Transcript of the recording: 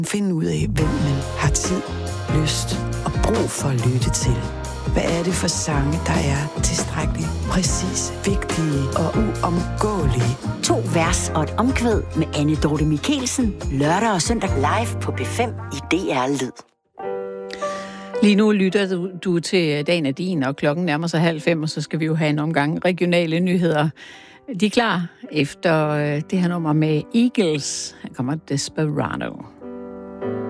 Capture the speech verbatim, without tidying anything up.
Find ud af, hvem man har tid, lyst og brug for at lytte til. Hvad er det for sange, der er tilstrækkeligt, præcis, vigtige og uomgåelige? To vers og et omkvæd med Anne Dorte Michelsen. Lørdag og søndag live på B fem i D R Lyd. Lige nu lytter du, du til Dagen er din, og klokken nærmer sig halv fem, og så skal vi jo have en omgang regionale nyheder. De er klar efter det her nummer med Eagles. Her kommer Desperado.